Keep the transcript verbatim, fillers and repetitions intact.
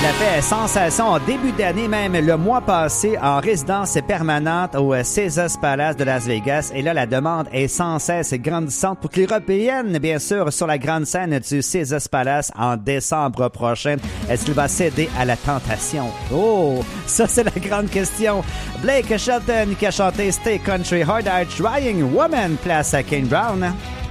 Ça fait sensation en début d'année, même le mois passé, en résidence permanente au Caesars Palace de Las Vegas. Et là, la demande est sans cesse grandissante pour que l'Européenne, bien sûr, sur la grande scène du Caesars Palace en décembre prochain. Est-ce qu'il va céder à la tentation? Oh, ça c'est la grande question. Blake Shelton qui a chanté Stay Country Hard Eye Trying Woman place à Kane Brown.